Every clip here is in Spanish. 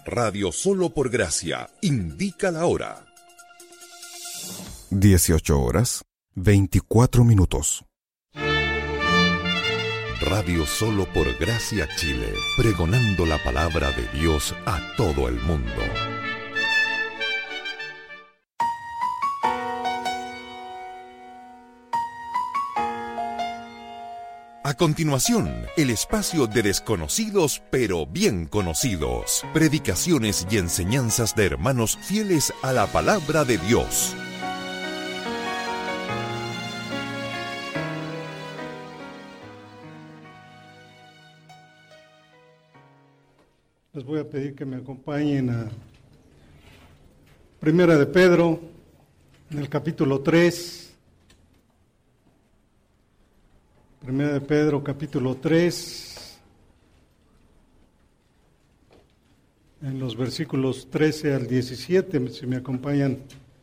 Radio Solo por Gracia indica la hora. 18:24. Radio Solo por Gracia Chile, pregonando la palabra de Dios a todo el mundo. A continuación, el espacio de desconocidos pero bien conocidos. Predicaciones y enseñanzas de hermanos fieles a la palabra de Dios. Les voy a pedir que me acompañen a Primera de Pedro, en el capítulo 3. Primera de Pedro, capítulo 3, en los versículos 13 al 17, si me acompañan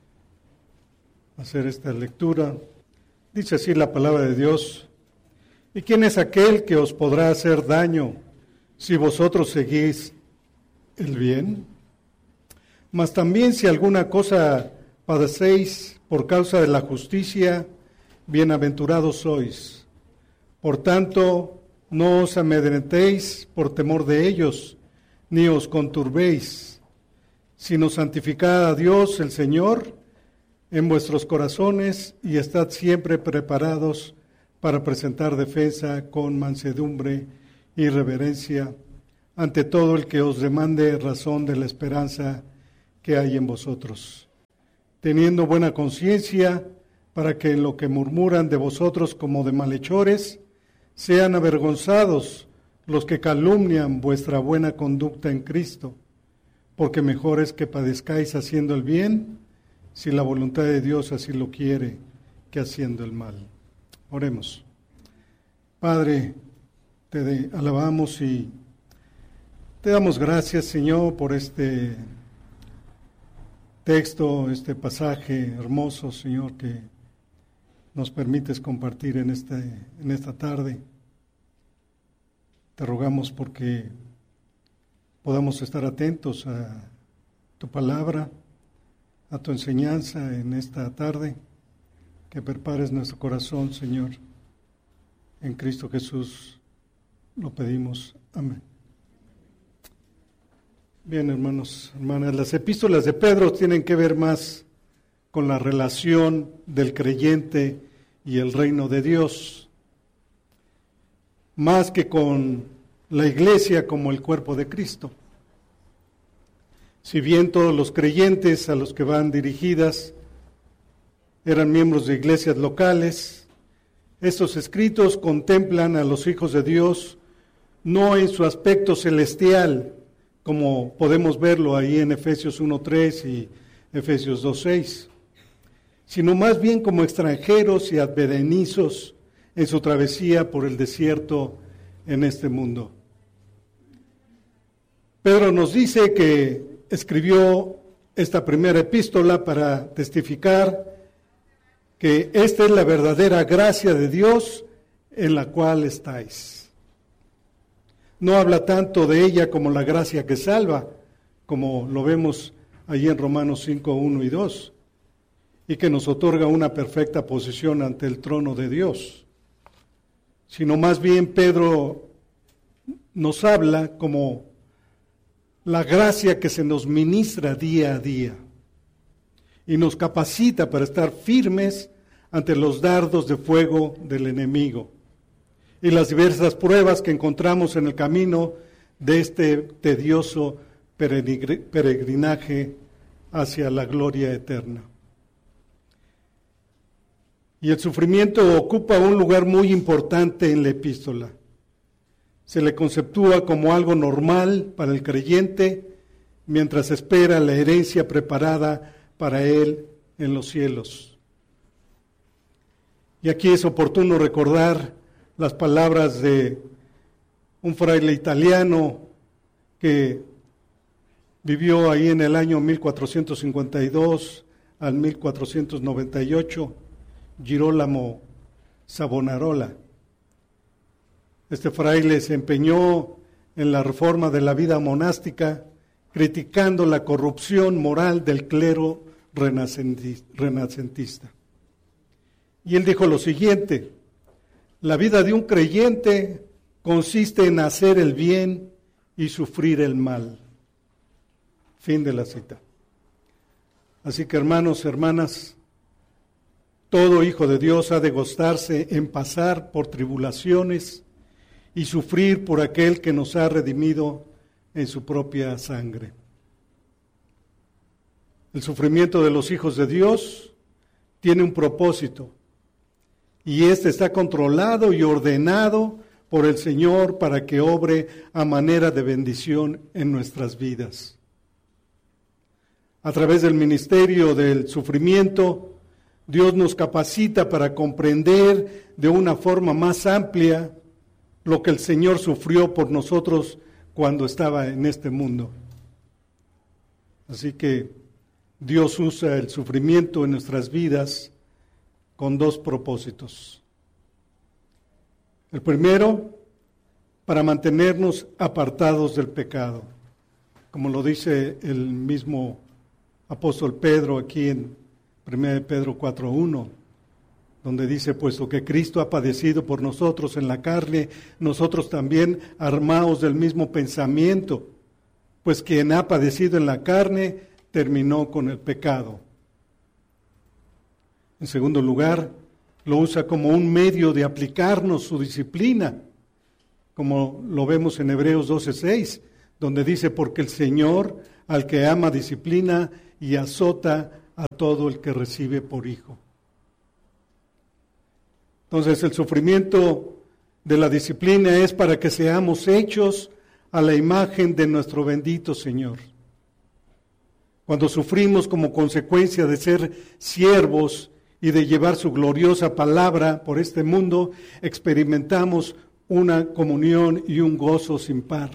a hacer esta lectura. Dice así la palabra de Dios: ¿Y quién es aquel que os podrá hacer daño si vosotros seguís el bien? Mas también si alguna cosa padecéis por causa de la justicia, bienaventurados sois. Por tanto, no os amedrentéis por temor de ellos, ni os conturbéis, sino santificad a Dios el Señor en vuestros corazones y estad siempre preparados para presentar defensa con mansedumbre y reverencia ante todo el que os demande razón de la esperanza que hay en vosotros, teniendo buena conciencia para que en lo que murmuran de vosotros como de malhechores, sean avergonzados los que calumnian vuestra buena conducta en Cristo, porque mejor es que padezcáis haciendo el bien, si la voluntad de Dios así lo quiere, que haciendo el mal. Oremos. Padre, te alabamos y te damos gracias, Señor, por este texto, este pasaje hermoso, Señor, que nos permites compartir en esta tarde. Te rogamos porque podamos estar atentos a tu palabra, a tu enseñanza en esta tarde, que prepares nuestro corazón, Señor. En Cristo Jesús lo pedimos. Amén. Bien, hermanos, hermanas, las epístolas de Pedro tienen que ver más con la relación del creyente y el reino de Dios, más que con la iglesia como el cuerpo de Cristo. Si bien todos los creyentes a los que van dirigidas eran miembros de iglesias locales, estos escritos contemplan a los hijos de Dios no en su aspecto celestial, como podemos verlo ahí en Efesios 1:3 y Efesios 2:6, sino más bien como extranjeros y advenedizos en su travesía por el desierto en este mundo. Pedro nos dice que escribió esta primera epístola para testificar que esta es la verdadera gracia de Dios en la cual estáis. No habla tanto de ella como la gracia que salva, como lo vemos allí en Romanos 5:1 y 2, y que nos otorga una perfecta posición ante el trono de Dios, sino más bien Pedro nos habla como la gracia que se nos ministra día a día y nos capacita para estar firmes ante los dardos de fuego del enemigo y las diversas pruebas que encontramos en el camino de este tedioso peregrinaje hacia la gloria eterna. Y el sufrimiento ocupa un lugar muy importante en la epístola. Se le conceptúa como algo normal para el creyente mientras espera la herencia preparada para él en los cielos. Y aquí es oportuno recordar las palabras de un fraile italiano que vivió ahí en el año 1452 al 1498, Girolamo Savonarola. Este fraile se empeñó en la reforma de la vida monástica criticando la corrupción moral del clero renacentista. Y él dijo lo siguiente: la vida de un creyente consiste en hacer el bien y sufrir el mal. Fin de la cita. Así que, hermanos, hermanas, todo hijo de Dios ha de gozarse en pasar por tribulaciones y sufrir por aquel que nos ha redimido en su propia sangre. El sufrimiento de los hijos de Dios tiene un propósito, y este está controlado y ordenado por el Señor para que obre a manera de bendición en nuestras vidas. A través del ministerio del sufrimiento, Dios nos capacita para comprender de una forma más amplia lo que el Señor sufrió por nosotros cuando estaba en este mundo. Así que Dios usa el sufrimiento en nuestras vidas con dos propósitos. El primero, para mantenernos apartados del pecado, como lo dice el mismo apóstol Pedro aquí en 1 Pedro 4:1, donde dice: puesto que Cristo ha padecido por nosotros en la carne, nosotros también armaos del mismo pensamiento, pues quien ha padecido en la carne terminó con el pecado. En segundo lugar, lo usa como un medio de aplicarnos su disciplina, como lo vemos en Hebreos 12:6, donde dice: porque el Señor al que ama disciplina y azota a todo el que recibe por hijo. Entonces, el sufrimiento de la disciplina es para que seamos hechos a la imagen de nuestro bendito Señor. Cuando sufrimos como consecuencia de ser siervos y de llevar su gloriosa palabra por este mundo, experimentamos una comunión y un gozo sin par.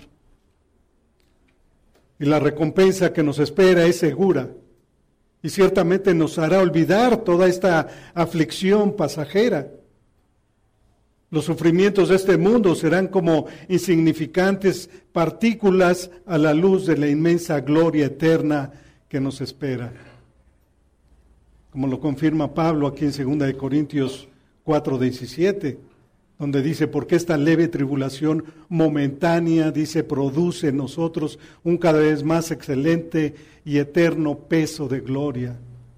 Y la recompensa que nos espera es segura, y ciertamente nos hará olvidar toda esta aflicción pasajera. Los sufrimientos de este mundo serán como insignificantes partículas a la luz de la inmensa gloria eterna que nos espera. Como lo confirma Pablo aquí en 2 Corintios 4:17, donde dice: porque esta leve tribulación momentánea, dice, produce en nosotros un cada vez más excelente y eterno peso de gloria.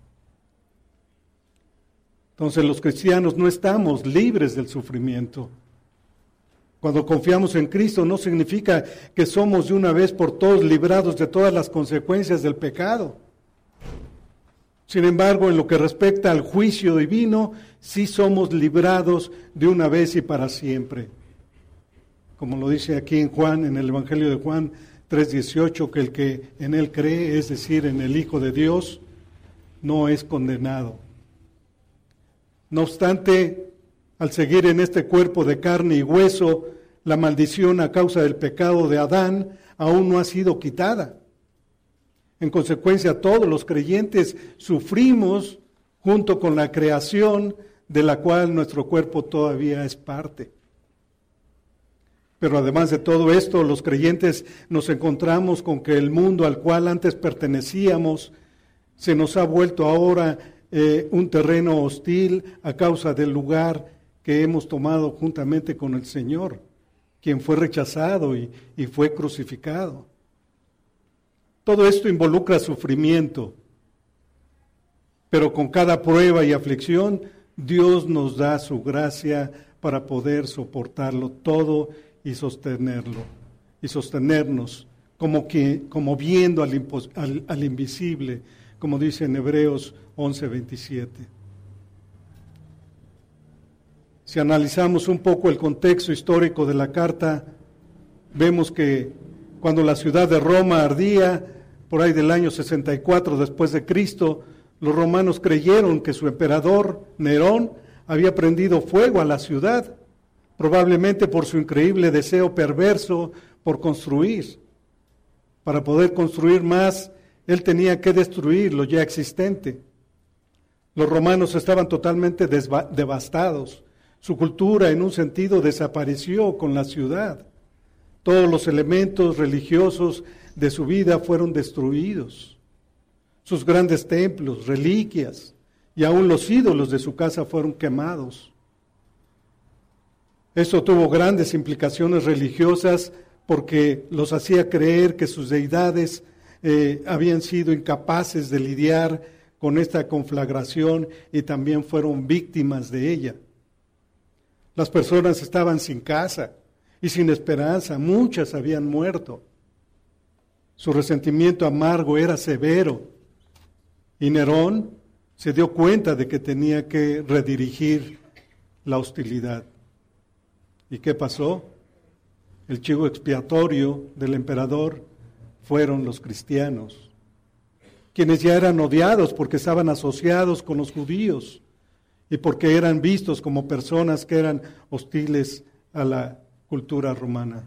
Entonces, los cristianos no estamos libres del sufrimiento. Cuando confiamos en Cristo no significa que somos de una vez por todas librados de todas las consecuencias del pecado. Sin embargo, en lo que respecta al juicio divino, sí somos librados de una vez y para siempre. Como lo dice aquí en Juan, en el Evangelio de Juan 3:18, que el que en él cree, es decir, en el Hijo de Dios, no es condenado. No obstante, al seguir en este cuerpo de carne y hueso, la maldición a causa del pecado de Adán aún no ha sido quitada. En consecuencia, todos los creyentes sufrimos junto con la creación de la cual nuestro cuerpo todavía es parte. Pero además de todo esto, los creyentes nos encontramos con que el mundo al cual antes pertenecíamos se nos ha vuelto ahora un terreno hostil a causa del lugar que hemos tomado juntamente con el Señor, quien fue rechazado y fue crucificado. Todo esto involucra sufrimiento, pero con cada prueba y aflicción, Dios nos da su gracia para poder soportarlo todo y sostenerlo, y sostenernos como viendo al invisible, como dice en Hebreos 11:27. Si analizamos un poco el contexto histórico de la carta, vemos que cuando la ciudad de Roma ardía, por ahí del año 64 después de Cristo, los romanos creyeron que su emperador, Nerón, había prendido fuego a la ciudad, probablemente por su increíble deseo perverso por construir. Para poder construir más, él tenía que destruir lo ya existente. Los romanos estaban totalmente devastados. Su cultura, en un sentido, desapareció con la ciudad. Todos los elementos religiosos de su vida fueron destruidos. Sus grandes templos, reliquias y aún los ídolos de su casa fueron quemados. Esto tuvo grandes implicaciones religiosas porque los hacía creer que sus deidades habían sido incapaces de lidiar con esta conflagración y también fueron víctimas de ella. Las personas estaban sin casa y sin esperanza, muchas habían muerto. Su resentimiento amargo era severo y Nerón se dio cuenta de que tenía que redirigir la hostilidad. ¿Y qué pasó? El chivo expiatorio del emperador fueron los cristianos, quienes ya eran odiados porque estaban asociados con los judíos y porque eran vistos como personas que eran hostiles a la cultura romana.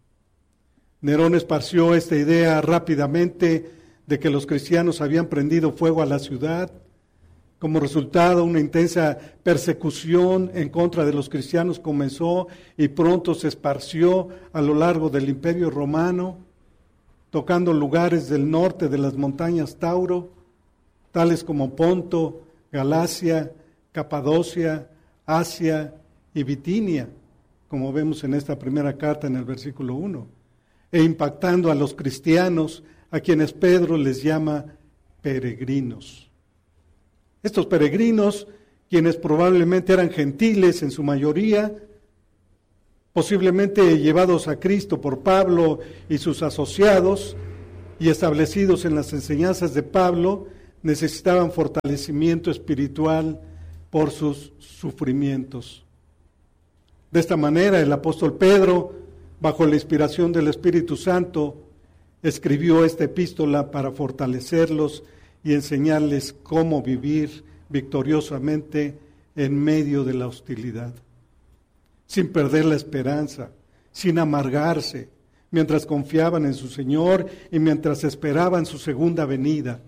Nerón esparció esta idea rápidamente de que los cristianos habían prendido fuego a la ciudad. Como resultado, una intensa persecución en contra de los cristianos comenzó y pronto se esparció a lo largo del Imperio Romano, tocando lugares del norte de las montañas Tauro, tales como Ponto, Galacia, Capadocia, Asia y Bitinia, como vemos en esta primera carta en el versículo 1, e impactando a los cristianos, a quienes Pedro les llama peregrinos. Estos peregrinos, quienes probablemente eran gentiles en su mayoría, posiblemente llevados a Cristo por Pablo y sus asociados y establecidos en las enseñanzas de Pablo, necesitaban fortalecimiento espiritual por sus sufrimientos. De esta manera, el apóstol Pedro, bajo la inspiración del Espíritu Santo, escribió esta epístola para fortalecerlos y enseñarles cómo vivir victoriosamente en medio de la hostilidad, sin perder la esperanza, sin amargarse, mientras confiaban en su Señor y mientras esperaban su segunda venida.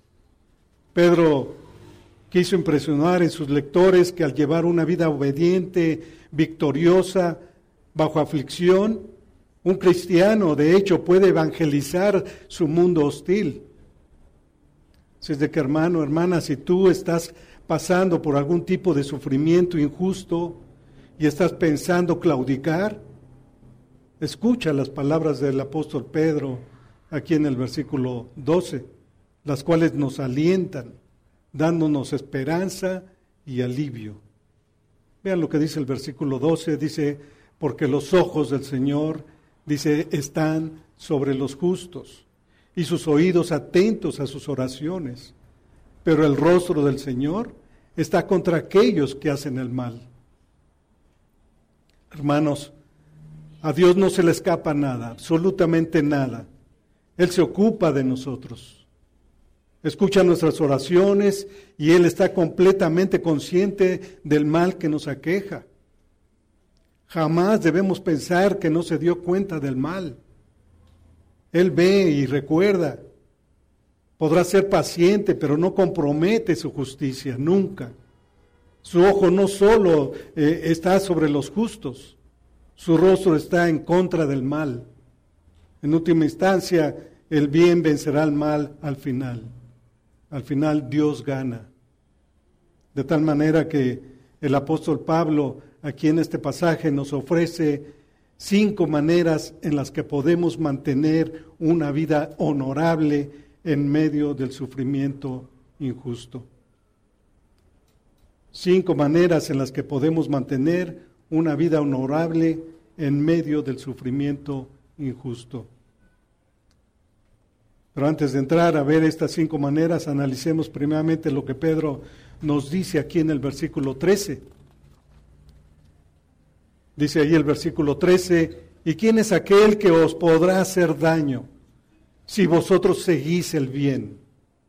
Pedro quiso impresionar en sus lectores que al llevar una vida obediente, victoriosa, bajo aflicción, un cristiano de hecho puede evangelizar su mundo hostil. Así es de que, hermano, hermana, si tú estás pasando por algún tipo de sufrimiento injusto y estás pensando claudicar, escucha las palabras del apóstol Pedro aquí en el versículo 12, las cuales nos alientan, dándonos esperanza y alivio. Vean lo que dice el versículo 12, dice, porque los ojos del Señor, dice, están sobre los justos y sus oídos atentos a sus oraciones, pero el rostro del Señor está contra aquellos que hacen el mal. Hermanos, a Dios no se le escapa nada, absolutamente nada. Él se ocupa de nosotros. Escucha nuestras oraciones y Él está completamente consciente del mal que nos aqueja. Jamás debemos pensar que no se dio cuenta del mal. Él ve y recuerda. Podrá ser paciente, pero no compromete su justicia, nunca. Su ojo no solo está sobre los justos, su rostro está en contra del mal. En última instancia, el bien vencerá al mal al final. Al final Dios gana. De tal manera que el apóstol Pablo aquí en este pasaje nos ofrece 5 maneras en las que podemos mantener una vida honorable en medio del sufrimiento injusto. 5 maneras en las que podemos mantener una vida honorable en medio del sufrimiento injusto. Pero antes de entrar a ver estas 5 maneras, analicemos primeramente lo que Pedro nos dice aquí en el versículo 13. Dice ahí el versículo 13, ¿y quién es aquel que os podrá hacer daño si vosotros seguís el bien?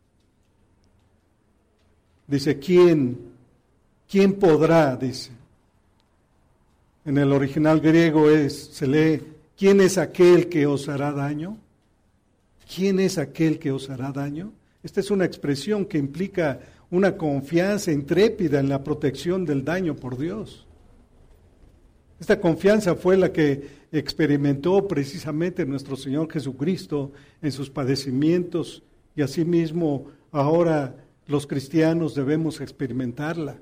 Dice, ¿quién podrá? Dice. En el original griego se lee, ¿quién es aquel que os hará daño? ¿Quién es aquel que os hará daño? Esta es una expresión que implica una confianza intrépida en la protección del daño por Dios. Esta confianza fue la que experimentó precisamente nuestro Señor Jesucristo en sus padecimientos, y asimismo ahora los cristianos debemos experimentarla.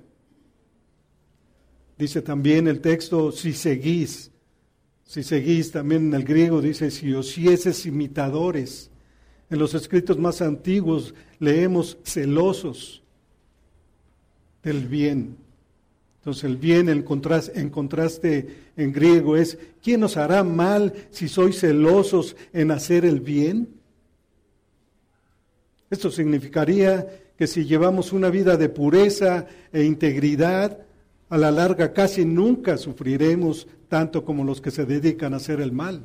Dice también el texto, si seguís, también en el griego dice, si os hicieses imitadores. En los escritos más antiguos leemos celosos del bien. Entonces el bien en contraste en griego es, ¿quién os hará mal si sois celosos en hacer el bien? Esto significaría que si llevamos una vida de pureza e integridad, a la larga casi nunca sufriremos tanto como los que se dedican a hacer el mal.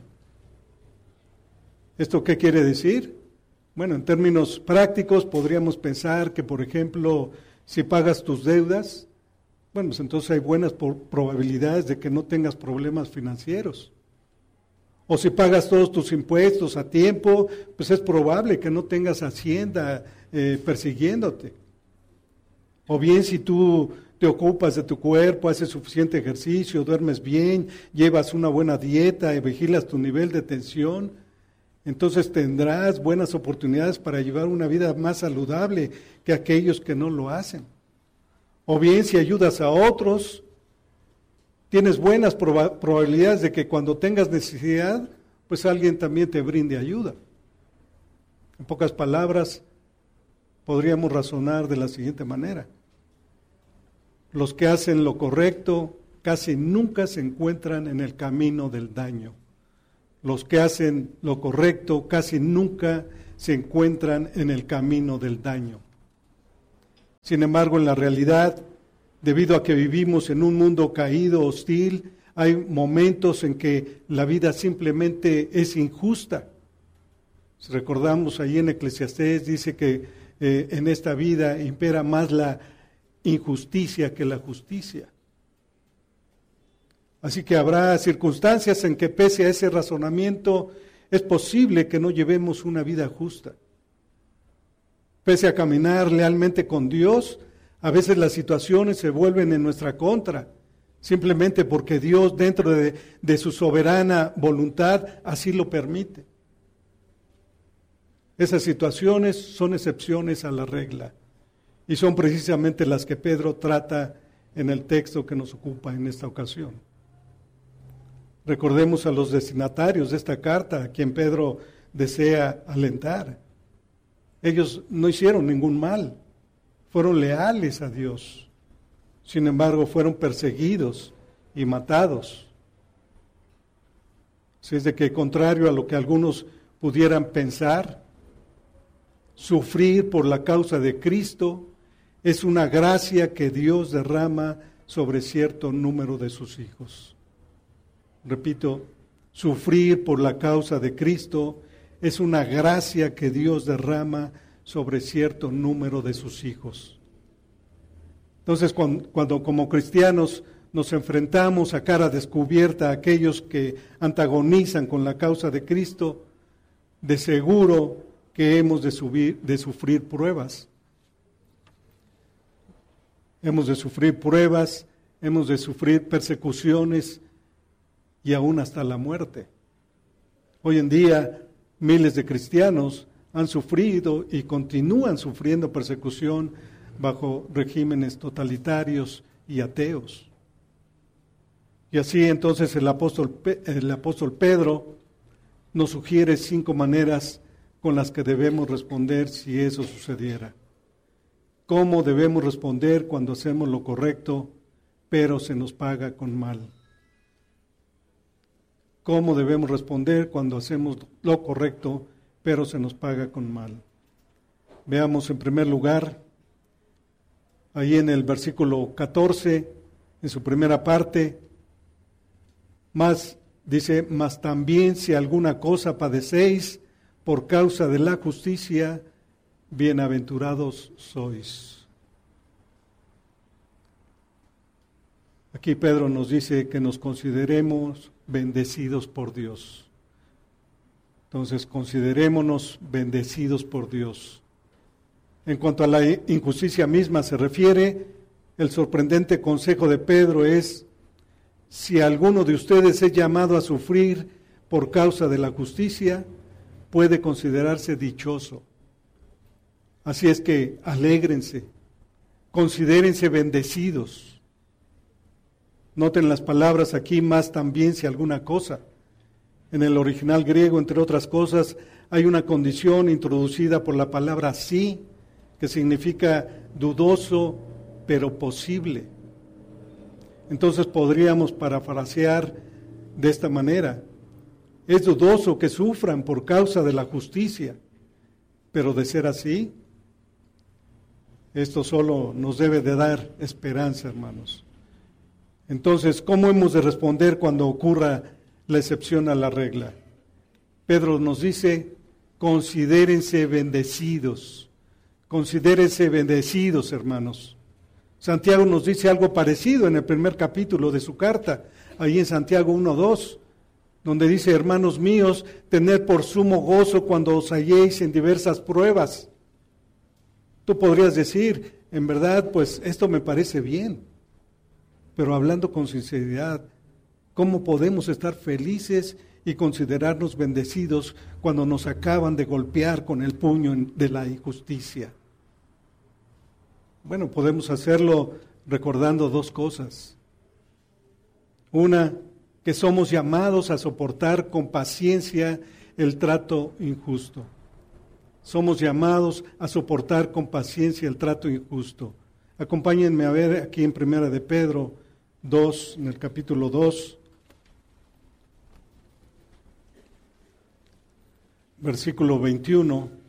¿Esto qué quiere decir? Bueno, en términos prácticos podríamos pensar que, por ejemplo, si pagas tus deudas, bueno, pues entonces hay buenas probabilidades de que no tengas problemas financieros. O si pagas todos tus impuestos a tiempo, pues es probable que no tengas Hacienda persiguiéndote. O bien si tú te ocupas de tu cuerpo, haces suficiente ejercicio, duermes bien, llevas una buena dieta y vigilas tu nivel de tensión, entonces tendrás buenas oportunidades para llevar una vida más saludable que aquellos que no lo hacen. O bien si ayudas a otros, tienes buenas probabilidades de que cuando tengas necesidad, pues alguien también te brinde ayuda. En pocas palabras, podríamos razonar de la siguiente manera. Los que hacen lo correcto casi nunca se encuentran en el camino del daño. Los que hacen lo correcto casi nunca se encuentran en el camino del daño. Sin embargo, en la realidad, debido a que vivimos en un mundo caído, hostil, hay momentos en que la vida simplemente es injusta. Si recordamos ahí en Eclesiastés, dice que en esta vida impera más la injusticia que la justicia. Así que habrá circunstancias en que pese a ese razonamiento es posible que no llevemos una vida justa. Pese a caminar lealmente con Dios, a veces las situaciones se vuelven en nuestra contra, simplemente porque Dios dentro de su soberana voluntad así lo permite. Esas situaciones son excepciones a la regla y son precisamente las que Pedro trata en el texto que nos ocupa en esta ocasión. Recordemos a los destinatarios de esta carta, a quien Pedro desea alentar. Ellos no hicieron ningún mal, fueron leales a Dios. Sin embargo, fueron perseguidos y matados. Así es de que, contrario a lo que algunos pudieran pensar, sufrir por la causa de Cristo es una gracia que Dios derrama sobre cierto número de sus hijos. Repito, sufrir por la causa de Cristo es una gracia que Dios derrama sobre cierto número de sus hijos. Entonces, cuando como cristianos nos enfrentamos a cara descubierta a aquellos que antagonizan con la causa de Cristo, de seguro que hemos de sufrir pruebas. Hemos de sufrir pruebas, hemos de sufrir persecuciones y aún hasta la muerte. Hoy en día, miles de cristianos han sufrido y continúan sufriendo persecución bajo regímenes totalitarios y ateos. Y así entonces el apóstol Pedro nos sugiere 5 maneras con las que debemos responder si eso sucediera. ¿Cómo debemos responder cuando hacemos lo correcto, pero se nos paga con mal? ¿Cómo debemos responder cuando hacemos lo correcto, pero se nos paga con mal? Veamos en primer lugar, ahí en el versículo 14, en su primera parte, dice, mas también si alguna cosa padecéis por causa de la justicia, bienaventurados sois. Aquí Pedro nos dice que nos consideremos bendecidos por Dios. Entonces, considerémonos bendecidos por Dios. En cuanto a la injusticia misma se refiere, el sorprendente consejo de Pedro es, si alguno de ustedes es llamado a sufrir por causa de la justicia, puede considerarse dichoso. Así es que alégrense, considérense bendecidos. Noten las palabras aquí, más también si alguna cosa. En el original griego, entre otras cosas, hay una condición introducida por la palabra sí, que significa dudoso, pero posible. Entonces podríamos parafrasear de esta manera: es dudoso que sufran por causa de la justicia, pero de ser así, esto solo nos debe de dar esperanza, hermanos. Entonces, ¿cómo hemos de responder cuando ocurra la excepción a la regla? Pedro nos dice: considérense bendecidos. Considérense bendecidos, hermanos. Santiago nos dice algo parecido en el primer capítulo de su carta, ahí en Santiago 1:2, donde dice: hermanos míos, tened por sumo gozo cuando os halléis en diversas pruebas. Tú podrías decir, en verdad, pues esto me parece bien, pero hablando con sinceridad, ¿cómo podemos estar felices y considerarnos bendecidos cuando nos acaban de golpear con el puño de la injusticia? Bueno, podemos hacerlo recordando dos cosas. Una, que somos llamados a soportar con paciencia el trato injusto. Somos llamados a soportar con paciencia el trato injusto. Acompáñenme a ver aquí en Primera de Pedro 2, en el capítulo 2, versículo 21.